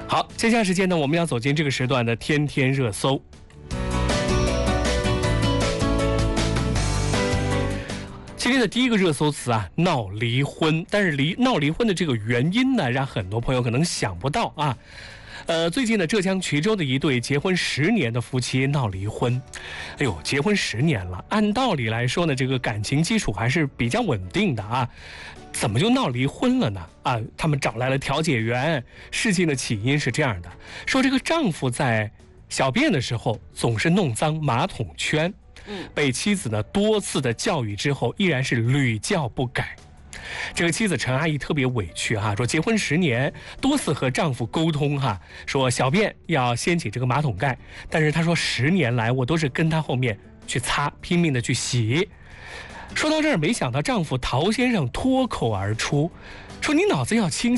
好，接下来时间呢，我们要走进这个时段的天天热搜。今天的第一个热搜词啊，闹离婚。但是闹离婚的这个原因呢，让很多朋友可能想不到啊。最近呢，浙江衢州的一对结婚10年的夫妻闹离婚。哎呦，结婚10年了，按道理来说呢，这个感情基础还是比较稳定的啊，怎么就闹离婚了呢？啊，他们找来了调解员。事情的起因是这样的，说这个丈夫在小便的时候总是弄脏马桶圈，被妻子呢多次的教育之后，依然是屡教不改。这个妻子陈阿姨特别委屈哈，说结婚10年，多次和丈夫沟通哈，说小便要掀起这个马桶盖，但是她说10年来我都是跟她后面去擦，拼命的去洗。说到这儿，没想到丈夫陶先生脱口而出，说你脑子要清醒。